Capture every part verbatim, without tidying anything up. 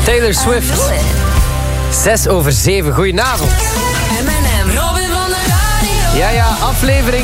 Taylor Swift. Zes over zeven, goedenavond. M en M, Robin van der Radio. Ja, ja, aflevering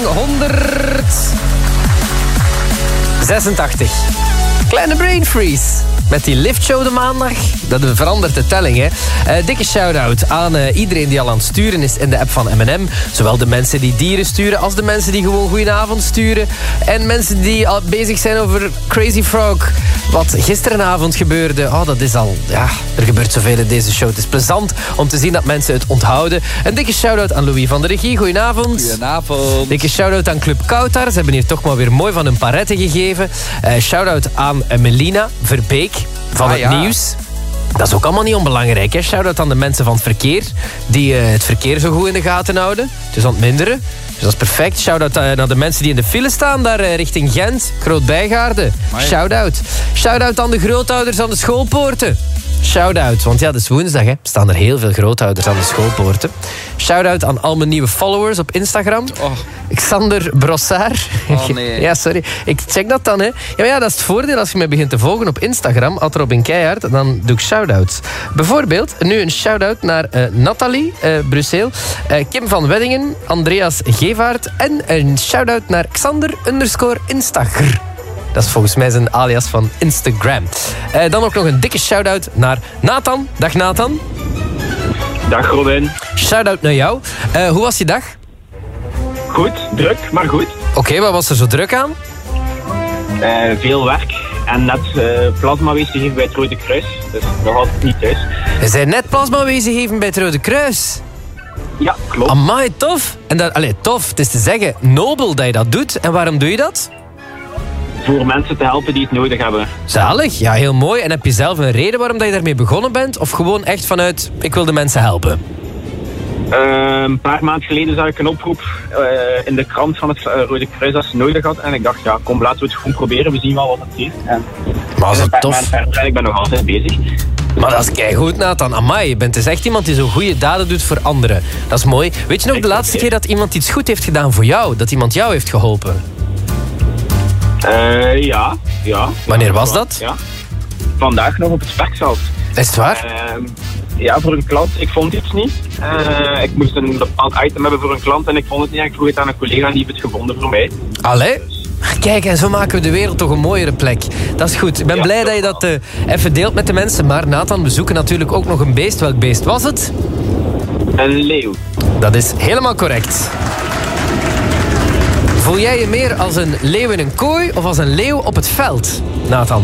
honderdzesentachtig. Kleine brain freeze. Met die liftshow de maandag. Dat verandert de telling, hè. Uh, dikke shout-out aan uh, iedereen die al aan het sturen is in de app van M en M. Zowel de mensen die dieren sturen als de mensen die gewoon goedenavond sturen. En mensen die al bezig zijn over Crazy Frog. Wat gisterenavond gebeurde. Oh, dat is al... Ja, er gebeurt zoveel in deze show. Het is plezant om te zien dat mensen het onthouden. Een dikke shout-out aan Louis van de Regie. Goedenavond. Goedenavond. Dikke shout-out aan Club Kautar. Ze hebben hier toch maar weer mooi van hun paretten gegeven. Uh, shout-out aan uh, Melina Verbeek van ah, het ja. nieuws. Dat is ook allemaal niet onbelangrijk. Hè? Shout-out aan de mensen van het verkeer. Die uh, het verkeer zo goed in de gaten houden. Het is aan het minderen. Dus dat is perfect. Shout-out uh, naar de mensen die in de file staan. Daar uh, richting Gent. Groot-Bijgaarde. Shout-out. Shout-out aan de grootouders aan de schoolpoorten. Shout-out. Want ja, het is woensdag. Hè. Er staan er heel veel grootouders aan de schoolpoorten. Shout-out aan al mijn nieuwe followers op Instagram. Oh. Xander Brossard. Oh nee. Ja, sorry. Ik check dat dan, hè. Ja, maar ja, dat is het voordeel als je mij begint te volgen op Instagram. At Robin Keihard. Dan doe ik shout-outs. Bijvoorbeeld, nu een shout-out naar uh, Nathalie uh, Brusseel. Uh, Kim van Weddingen. Andreas Gevaert. En een shout-out naar Xander underscore Instagr. Dat is volgens mij zijn alias van Instagram. Uh, dan ook nog een dikke shout-out naar Nathan. Dag Nathan. Dag Robin. Shout-out naar jou. Uh, hoe was je dag? Goed, druk, maar goed. Oké, okay, wat was er zo druk aan? Uh, veel werk en net uh, plasma wezen geven bij het Rode Kruis. Dus nog altijd niet thuis. Je zei net plasma wezen geven bij het Rode Kruis. Ja, klopt. Amai, tof. En dat, allee, tof, het is te zeggen, nobel dat je dat doet. En waarom doe je dat? Voor mensen te helpen die het nodig hebben. Zalig, ja, heel mooi. En heb je zelf een reden waarom dat je daarmee begonnen bent? Of gewoon echt vanuit, ik wil de mensen helpen? Uh, een paar maanden geleden zag ik een oproep uh, in de krant van het uh, Rode Kruis dat ze nodig had. En ik dacht, ja, kom, laten we het gewoon proberen. We zien wel wat het heeft. En maar is een paar tof. maanden verder en ik ben nog altijd bezig. Maar dat is keigoed, Nathan. Amai, je bent dus echt iemand die zo goede daden doet voor anderen. Dat is mooi. Weet je nog de laatste keer dat iemand iets goed heeft gedaan voor jou? Dat iemand jou heeft geholpen? Uh, ja, ja. Wanneer was dat? Ja. Vandaag nog op het Spekveld. Is het waar? Uh, ja, voor een klant. Ik vond iets niet. Uh, ik moest een bepaald item hebben voor een klant en ik vond het niet. Ik vroeg het aan een collega en die heeft het gevonden voor mij. Allee? Kijk, en zo maken we de wereld toch een mooiere plek. Dat is goed. Ik ben ja, blij dat je dat uh, even deelt met de mensen. Maar Nathan, we zoeken natuurlijk ook nog een beest. Welk beest was het? Een leeuw. Dat is helemaal correct. Voel jij je meer als een leeuw in een kooi of als een leeuw op het veld, Nathan?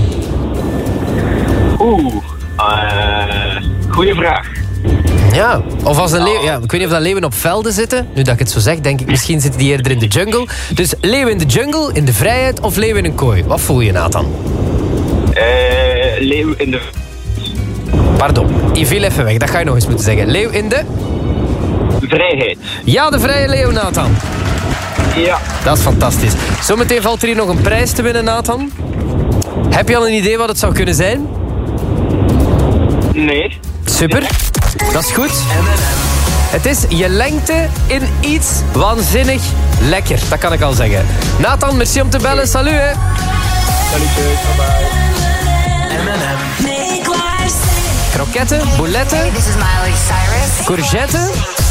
Oeh, uh, goeie vraag. Ja, of als een leeuw... Ja, ik weet niet of dat leeuwen op velden zitten. Nu dat ik het zo zeg, denk ik misschien zitten die eerder in de jungle. Dus leeuw in de jungle, in de vrijheid of leeuw in een kooi? Wat voel je, Nathan? Uh, leeuw in de... Pardon, je viel even weg. Dat ga je nog eens moeten zeggen. Leeuw in de... Vrijheid. Ja, de vrije leeuw, Nathan. Ja. Dat is fantastisch. Zometeen valt er hier nog een prijs te winnen, Nathan. Heb je al een idee wat het zou kunnen zijn? Nee. Super. Nee. Dat is goed. Het is je lengte in iets waanzinnig lekker. Dat kan ik al zeggen. Nathan, merci om te bellen. Salut, hè. Salut, bye bye. M en M. Kroketten, bouletten, courgetten...